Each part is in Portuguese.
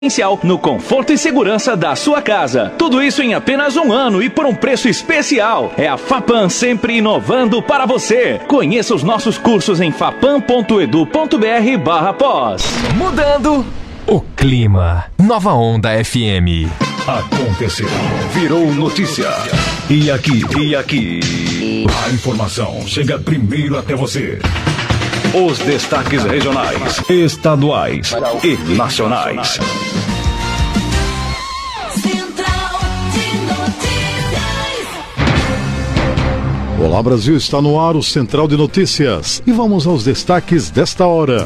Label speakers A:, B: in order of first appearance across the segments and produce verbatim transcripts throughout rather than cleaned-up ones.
A: no conforto e segurança da sua casa. Tudo isso em apenas um ano e por um preço especial. É a Fapam sempre inovando para você. Conheça os nossos cursos em fapam ponto edu ponto br barra pós.
B: Mudando o clima. Nova Onda F M.
C: Aconteceu. Virou notícia. E aqui, e aqui. A informação chega primeiro até você. Os destaques regionais, estaduais e nacionais.
D: Central de Notícias.
E: Olá, Brasil, está no ar o Central de Notícias. E vamos aos destaques desta hora.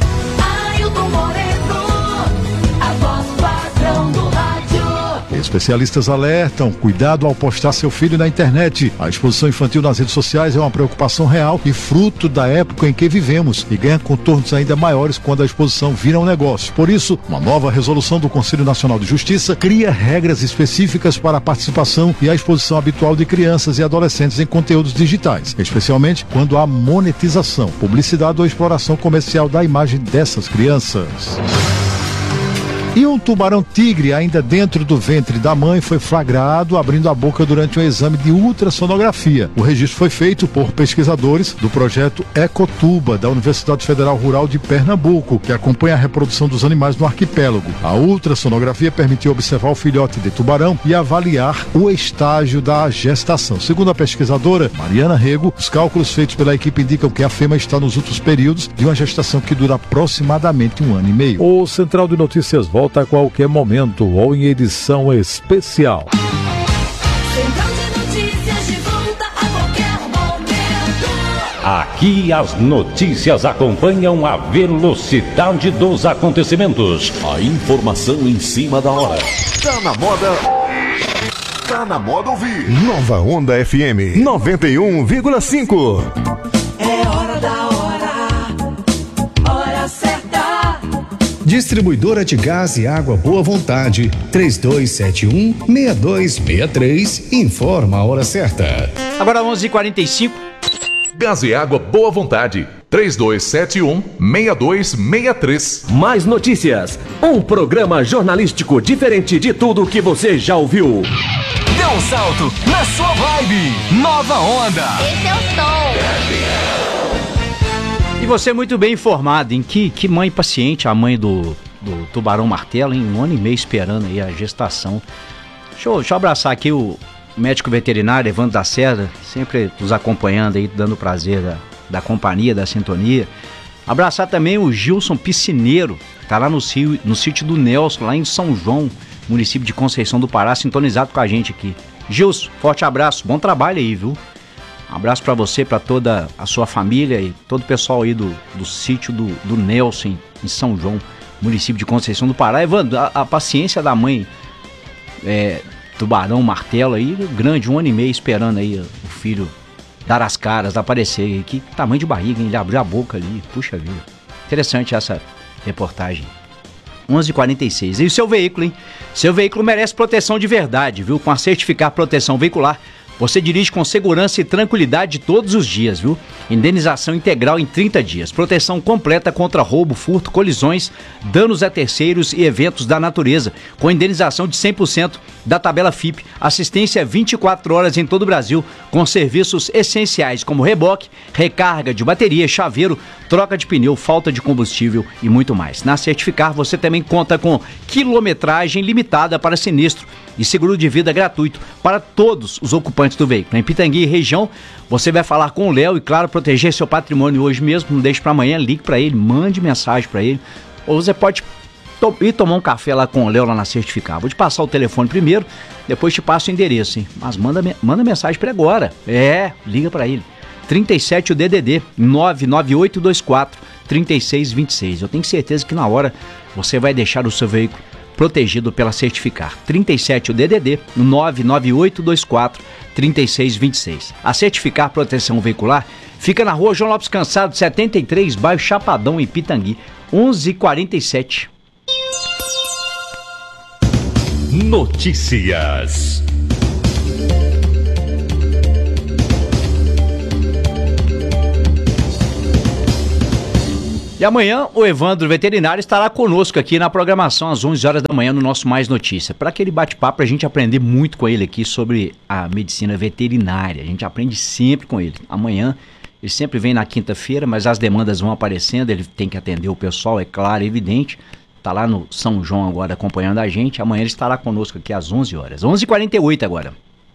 E: Especialistas alertam, cuidado ao postar seu filho na internet. A exposição infantil nas redes sociais é uma preocupação real e fruto da época em que vivemos e ganha contornos ainda maiores quando a exposição vira um negócio. Por isso, uma nova resolução do Conselho Nacional de Justiça cria regras específicas para a participação e a exposição habitual de crianças e adolescentes em conteúdos digitais, especialmente quando há monetização, publicidade ou exploração comercial da imagem dessas crianças. E um tubarão-tigre, ainda dentro do ventre da mãe, foi flagrado abrindo a boca durante um exame de ultrassonografia. O registro foi feito por pesquisadores do projeto Ecotuba, da Universidade Federal Rural de Pernambuco, que acompanha a reprodução dos animais no arquipélago. A ultrassonografia permitiu observar o filhote de tubarão e avaliar o estágio da gestação. Segundo a pesquisadora Mariana Rego, os cálculos feitos pela equipe indicam que a fêmea está nos últimos períodos de uma gestação que dura aproximadamente um ano e meio.
F: O Central de Notícias volta a qualquer momento ou em edição especial.
D: Central de Notícias de volta a qualquer momento.
G: Aqui as notícias acompanham a velocidade dos acontecimentos.
H: A informação em cima da hora. Tá na moda. Tá na moda ouvir. Nova Onda F M noventa e um vírgula cinco.
D: É hora da hora. Hora certa.
I: Distribuidora de Gás e Água Boa Vontade, três dois sete um, seis dois seis três, informa a hora certa.
J: Agora onze e quarenta e cinco.
K: Gás e Água Boa Vontade, três dois sete um, seis dois seis três.
B: Mais notícias, um programa jornalístico diferente de tudo que você já ouviu.
L: Dê um salto na sua vibe, Nova Onda.
M: Esse é o som.
J: E você muito bem informado, em que, que mãe paciente, a mãe do, do tubarão martelo, em um ano e meio esperando aí a gestação. Deixa eu, deixa eu abraçar aqui o médico veterinário Evandro da Serra, sempre nos acompanhando aí, dando o prazer da, da companhia, da sintonia. Abraçar também o Gilson Piscineiro, tá lá no, no sítio do Nelson, lá em São João, município de Conceição do Pará, sintonizado com a gente aqui. Gilson, forte abraço, bom trabalho aí, viu? Um abraço para você, para toda a sua família e todo o pessoal aí do, do sítio do, do Nelson, em São João, município de Conceição do Pará. Evandro, a, a paciência da mãe é, tubarão, martelo aí, grande, um ano e meio esperando aí o filho dar as caras, aparecer. Que tamanho de barriga, hein? Ele abriu a boca ali, puxa vida. Interessante essa reportagem. onze e quarenta e seis. E o seu veículo, hein? Seu veículo merece proteção de verdade, viu? Com a Certificar Proteção Veicular, você dirige com segurança e tranquilidade todos os dias, viu? Indenização integral em trinta dias. Proteção completa contra roubo, furto, colisões, danos a terceiros e eventos da natureza. Com indenização de cem por cento da tabela F I P. Assistência vinte e quatro horas em todo o Brasil. Com serviços essenciais como reboque, recarga de bateria, chaveiro, troca de pneu, falta de combustível e muito mais. Na Certificar você também conta com quilometragem limitada para sinistro e seguro de vida gratuito para todos os ocupantes do veículo. Em Pitangui e região, você vai falar com o Léo e, claro, proteger seu patrimônio hoje mesmo. Não deixe para amanhã, ligue para ele, mande mensagem para ele. Ou você pode to- ir tomar um café lá com o Léo, lá na Certificar. Vou te passar o telefone primeiro, depois te passo o endereço, hein? Mas manda, manda mensagem para ele agora. É, liga para ele. trinta e sete o D D D, nove nove oito dois quatro, três seis dois seis. Eu tenho certeza que na hora você vai deixar o seu veículo protegido pela Certificar. trinta e sete o D D D, nove nove oito dois quatro, três seis dois seis. A Certificar Proteção Veicular fica na rua João Lopes Cansado, setenta e três, bairro Chapadão, em Pitangui. onze e quarenta e sete.
G: Notícias.
J: E amanhã o Evandro Veterinário estará conosco aqui na programação às onze horas da manhã no nosso Mais Notícia, para aquele bate-papo, para a gente aprender muito com ele aqui sobre a medicina veterinária. A gente aprende sempre com ele. Amanhã ele sempre vem na quinta-feira, mas as demandas vão aparecendo, ele tem que atender o pessoal, é claro, é evidente. Está lá no São João agora acompanhando a gente. Amanhã ele estará conosco aqui às onze horas. onze e quarenta e oito agora.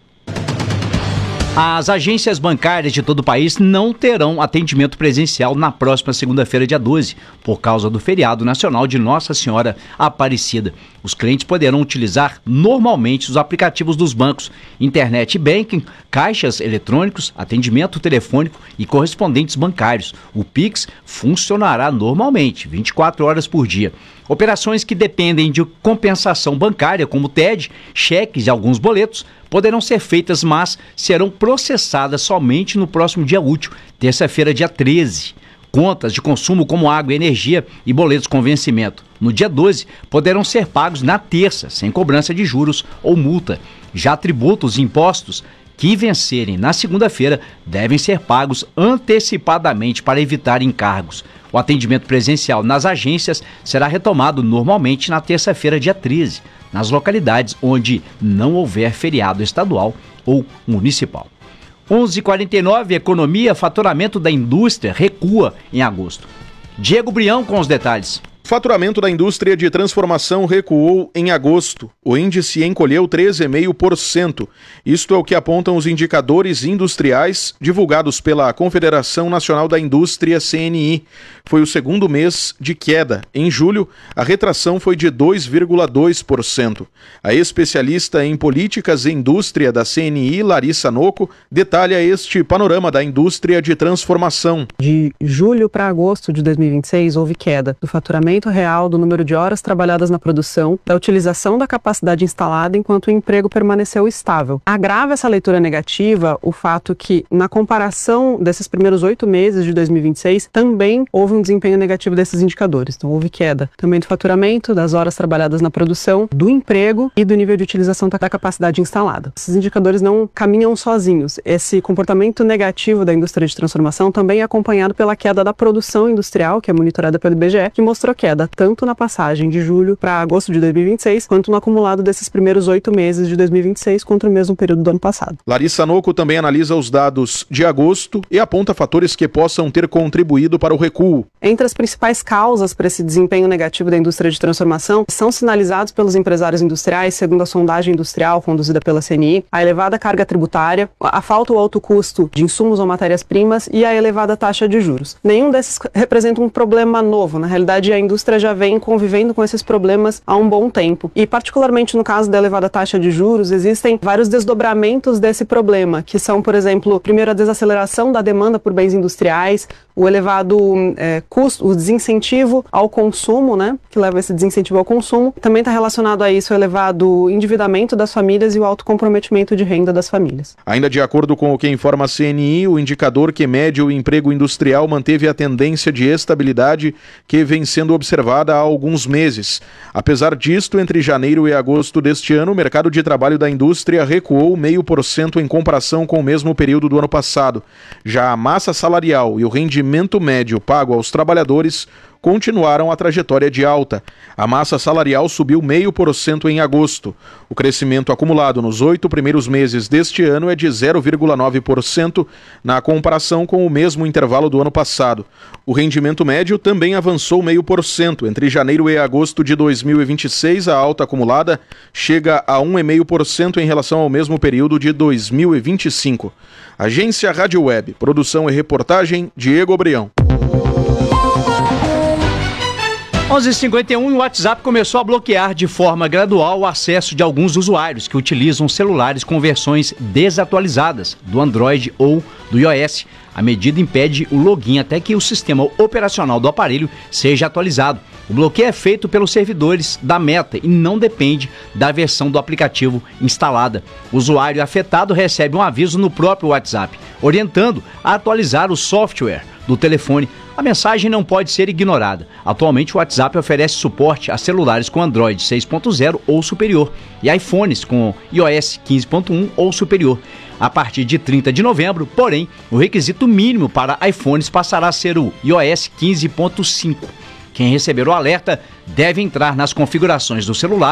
J: As agências bancárias de todo o país não terão atendimento presencial na próxima segunda-feira, dia doze, por causa do feriado nacional de Nossa Senhora Aparecida. Os clientes poderão utilizar normalmente os aplicativos dos bancos, internet banking, caixas eletrônicos, atendimento telefônico e correspondentes bancários. O Pix funcionará normalmente, vinte e quatro horas por dia. Operações que dependem de compensação bancária, como T E D, cheques e alguns boletos, poderão ser feitas, mas serão processadas somente no próximo dia útil, terça-feira, dia treze. Contas de consumo como água e energia e boletos com vencimento no dia doze poderão ser pagos na terça, sem cobrança de juros ou multa. Já tributos e impostos que vencerem na segunda-feira devem ser pagos antecipadamente para evitar encargos. O atendimento presencial nas agências será retomado normalmente na terça-feira, dia treze, nas localidades onde não houver feriado estadual ou municipal. onze e quarenta e nove, economia, faturamento da indústria recua em agosto. Diego Brião com os detalhes.
N: Faturamento da indústria de transformação recuou em agosto. O índice encolheu treze vírgula cinco por cento. Isto é o que apontam os indicadores industriais divulgados pela Confederação Nacional da Indústria, C N I. Foi o segundo mês de queda. Em julho, a retração foi de dois vírgula dois por cento. A especialista em políticas e indústria da C N I, Larissa Noco, detalha este panorama da indústria de transformação.
O: De julho para agosto de dois mil e vinte e seis, houve queda do faturamento real, do número de horas trabalhadas na produção, da utilização da capacidade instalada enquanto o emprego permaneceu estável. Agrava essa leitura negativa o fato que, na comparação desses primeiros oito meses de dois mil e vinte e seis, também houve um desempenho negativo desses indicadores. Então, houve queda também do faturamento, das horas trabalhadas na produção, do emprego e do nível de utilização da capacidade instalada. Esses indicadores não caminham sozinhos. Esse comportamento negativo da indústria de transformação também é acompanhado pela queda da produção industrial, que é monitorada pelo I B G E, que mostrou queda tanto na passagem de julho para agosto de dois mil e vinte e seis, quanto no acumulado desses primeiros oito meses de dois mil e vinte e seis contra o mesmo período do ano passado.
N: Larissa Noco também analisa os dados de agosto e aponta fatores que possam ter contribuído para o recuo.
O: Entre as principais causas para esse desempenho negativo da indústria de transformação são sinalizados pelos empresários industriais, segundo a sondagem industrial conduzida pela C N I, a elevada carga tributária, a falta ou alto custo de insumos ou matérias-primas e a elevada taxa de juros. Nenhum desses representa um problema novo. Na realidade, a indústria A indústria já vem convivendo com esses problemas há um bom tempo. E, particularmente no caso da elevada taxa de juros, existem vários desdobramentos desse problema, que são, por exemplo, primeiro a desaceleração da demanda por bens industriais, o elevado é, custo, o desincentivo ao consumo, né, que leva esse desincentivo ao consumo. Também está relacionado a isso o elevado endividamento das famílias e o alto comprometimento de renda das famílias.
N: Ainda de acordo com o que informa a C N I, o indicador que mede o emprego industrial manteve a tendência de estabilidade que vem sendo observada há alguns meses. Apesar disto, entre janeiro e agosto deste ano, o mercado de trabalho da indústria recuou zero vírgula cinco por cento em comparação com o mesmo período do ano passado. Já a massa salarial e o rendimento médio pago aos trabalhadores continuaram a trajetória de alta. A massa salarial subiu zero vírgula cinco por cento em agosto. O crescimento acumulado nos oito primeiros meses deste ano é de zero vírgula nove por cento na comparação com o mesmo intervalo do ano passado. O rendimento médio também avançou zero vírgula cinco por cento. Entre janeiro e agosto de dois mil e vinte e seis, a alta acumulada chega a um vírgula cinco por cento em relação ao mesmo período de dois mil e vinte e cinco. Agência Rádio Web, produção e reportagem, Diego Brião.
J: onze e cinquenta e um, o WhatsApp começou a bloquear de forma gradual o acesso de alguns usuários que utilizam celulares com versões desatualizadas do Android ou do iOS. A medida impede o login até que o sistema operacional do aparelho seja atualizado. O bloqueio é feito pelos servidores da Meta e não depende da versão do aplicativo instalada. O usuário afetado recebe um aviso no próprio WhatsApp, orientando a atualizar o software do telefone. A mensagem não pode ser ignorada. Atualmente o WhatsApp oferece suporte a celulares com Android seis ponto zero ou superior e iPhones com iOS quinze ponto um ou superior. A partir de trinta de novembro, porém, o requisito mínimo para iPhones passará a ser o iOS quinze ponto cinco. Quem receber o alerta deve entrar nas configurações do celular